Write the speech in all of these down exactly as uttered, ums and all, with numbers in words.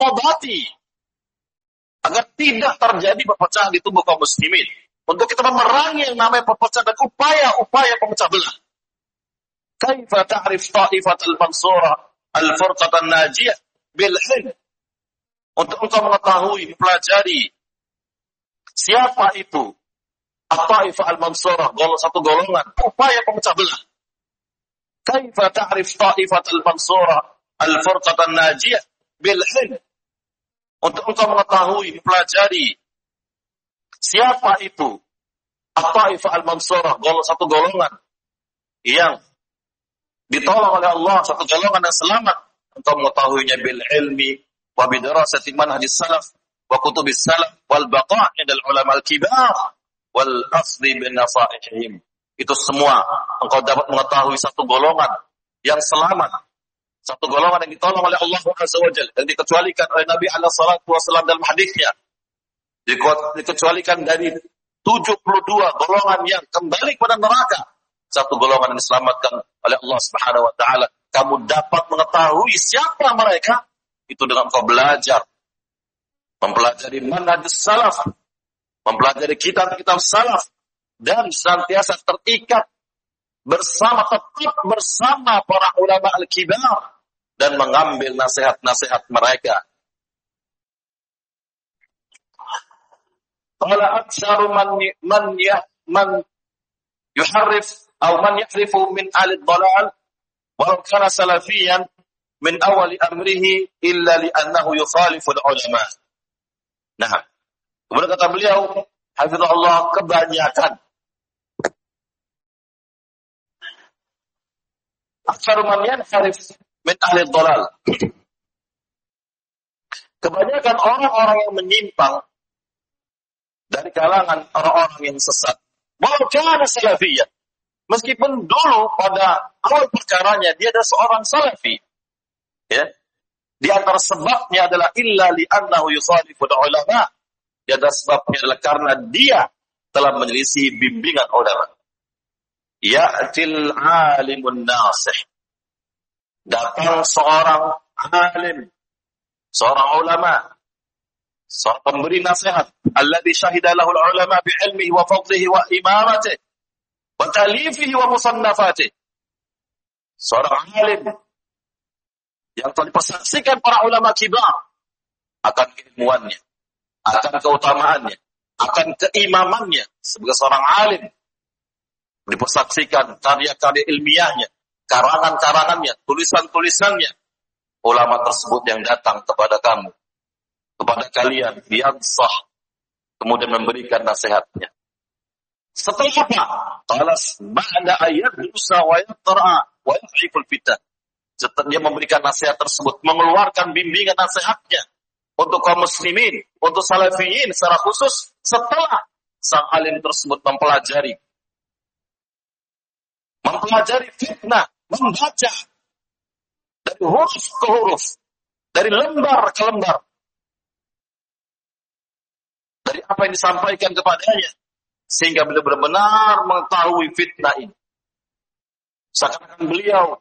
mengobati agar tidak terjadi perpecahan di tubuh kaum muslimin. Untuk kita memerangi yang namanya perpecahan dan upaya-upaya pemecah belah. Kaifa ta'rif ta'ifatal mansurah al-furqatan najiyah bil ilm. Untuk engkau mengetahui, mempelajari siapa itu at-ta'ifah al-mansurah, golongan satu golongan, upaya pemecah belah. Kaifa ta'rif ta'ifatal mansurah al-furqatan najiyah bil ilm. Untuk engkau mengetahui, mempelajari siapa itu at-ta'ifah al-mansurah, golongan satu golongan yang ditolong oleh Allah, satu golongan yang selamat. Engkau mengetahuinya bil ilmi wa bidarasati manhajis salaf wa kutubis salaf wal baqa'i dal ulama al-kibar wal asli bin nasaihim. Itu semua engkau dapat mengetahui satu golongan yang selamat, satu golongan yang ditolong oleh Allah Azza wa Jalla, yang dikecualikan oleh Nabi alaihi salatu wasallam dalam hadisnya, dikecualikan dari tujuh puluh dua golongan yang kembali kepada neraka, satu golongan yang diselamatkan oleh Allah Subhanahu wa taala. Kamu dapat mengetahui siapa mereka itu dengan kau belajar, mempelajari manhaj salaf, mempelajari kitab-kitab salaf, dan senantiasa terikat bersama, tetap bersama para ulama al-kibar dan mengambil nasihat-nasihat mereka. Qala aktsaru man man ya man yuharrif atau man yahrifu min ahli dhalal wa kana salafiyan min awal amrihi illa li annahu yukhalifu al-ulama. Nah, kemudian kata beliau, hafizahullah, kebanyakan aktsaru man yanharif min ahli dhalal, kebanyakan orang-orang yang menyimpang dari kalangan orang-orang yang sesat, bahkan salafiyah, meskipun dulu pada awal perkaranya dia adalah seorang salafi, ya, di antara sebabnya adalah illa li annahu yukhalifu ulama, di antara sebabnya adalah karena dia telah menyelisih bimbingan ulama. Ya'til alimun nasih, datang seorang alim, seorang ulama, seorang pemberi nasihat, alladhi syahida lahul ulama bi ilmihi wa fadlihi wa imamatihi wa talifihi wa musannafatihi. Seorang alim yang telah dipersaksikan para ulama kibar akan keilmuannya, akan keutamaannya, akan keimamannya sebagai seorang alim, dipersaksikan karya-karya ilmiahnya, karangan-karangannya, tulisan-tulisannya. Ulama tersebut yang datang kepada kamu, kepada kalian, yansah, kemudian memberikan nasihatnya. Setelah apa? Qalas ba'da ayat dusa wa yatra wa yahiful fitnah. Setelah dia memberikan nasihat tersebut, mengeluarkan bimbingan nasihatnya untuk kaum muslimin, untuk salafiyin secara khusus, setelah sang alim tersebut mempelajari mempelajari fitnah, membaca dari huruf ke huruf, dari lembar ke lembar, dari apa yang disampaikan kepadanya, sehingga beliau benar-benar mengetahui fitnah ini. Seakan-akan beliau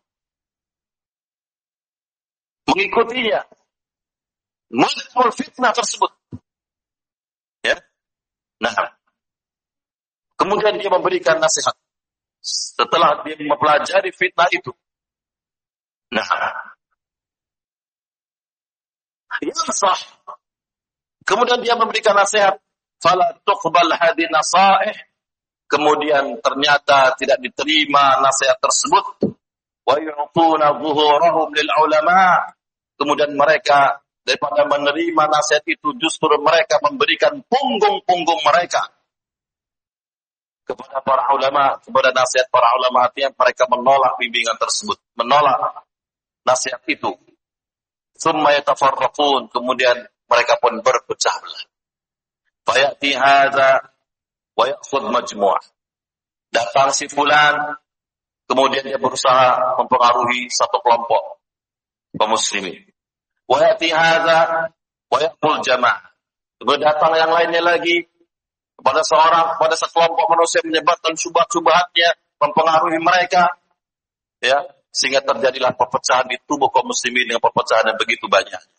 mengikutinya, mengetahui fitnah tersebut. Ya, nah, kemudian dia memberikan nasihat. Setelah dia mempelajari fitnah itu, nah, yang sah, kemudian dia memberikan nasihat, fala tuqbal hadhihi nasaih, kemudian ternyata tidak diterima nasihat tersebut, wa yu'tuna dhuhurahum lil ulama, kemudian mereka daripada menerima nasihat itu justru mereka memberikan punggung-punggung mereka kepada para ulama, kepada nasihat para ulama, artinya mereka menolak bimbingan tersebut, menolak nasihat itu. Tsumma yatafarraqun, kemudian mereka pun berpecah belah. Fayati hadza wa ya'khudh majmu'ah. Datang si fulan, kemudian dia berusaha mempengaruhi satu kelompok kaum muslimin. Wa ya'ti hadza wa ya'khudh jama'ah. Kemudian datang yang lainnya lagi, kepada seorang, kepada sekelompok manusia menyebarkan syubhat-syubhatnya, mempengaruhi mereka, ya, sehingga terjadilah perpecahan di tubuh kaum muslimin dengan perpecahan yang begitu banyak.